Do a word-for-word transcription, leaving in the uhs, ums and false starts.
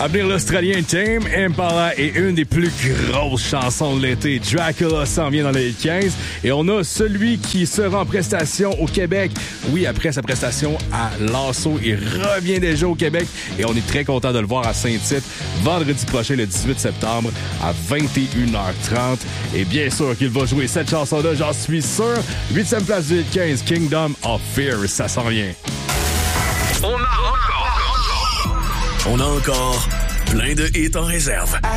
À venir, l'Australien Tame Impala et une des plus grosses chansons de l'été. Dracula s'en vient dans les quinze. Et on a celui qui sera en prestation au Québec. Oui, après sa prestation à Lasso, il revient déjà au Québec. Et on est très content de le voir à Saint-Tite vendredi prochain, le dix-huit septembre, à vingt et une heures trente. Et bien sûr qu'il va jouer cette chanson-là, j'en suis sûr. Huitième place du quinze, Kingdom of Fear, ça s'en vient. On a encore, on a encore plein de hits en réserve.